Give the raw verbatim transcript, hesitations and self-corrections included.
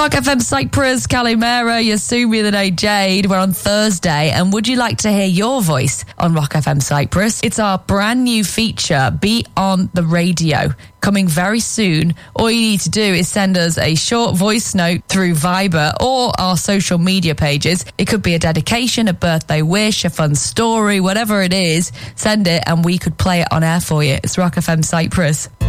Rock F M Cyprus, Calimera, Yasumi, the day Jade. We're on Thursday, and would you like to hear your voice on Rock F M Cyprus? It's our brand new feature, Be On The Radio, coming very soon. All you need to do is send us a short voice note through Viber or our social media pages. It could be a dedication, a birthday wish, a fun story, whatever it is. Send it and we could play it on air for you. It's Rock F M Cyprus.